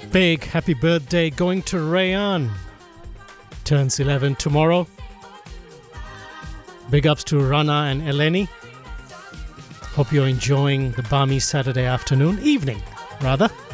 Big happy birthday going to Rayan. Turns 11 tomorrow. Big ups to Rana and Eleni. Hope you're enjoying the balmy Saturday afternoon, evening rather.